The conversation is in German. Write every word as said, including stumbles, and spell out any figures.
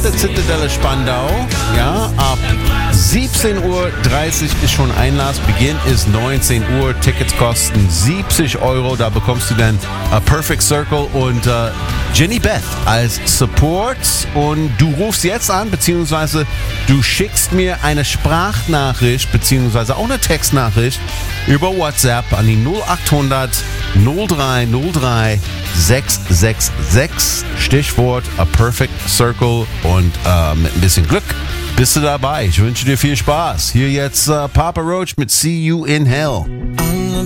der Zitadelle Spandau. Ja, ab siebzehn Uhr dreißig ist schon Einlass. Beginn ist neunzehn Uhr. Tickets kosten siebzig Euro. Da bekommst du dann A Perfect Circle und uh, Jenny Beth als Support. Und du rufst jetzt an, beziehungsweise du schickst mir eine Sprachnachricht, beziehungsweise auch eine Textnachricht über WhatsApp an die null acht hundert null drei null drei sechs sechs sechs. Stichwort A Perfect Circle und uh, mit ein bisschen Glück bist du dabei. Ich wünsche dir viel Spaß. Hier jetzt uh, Papa Roach mit See You in Hell.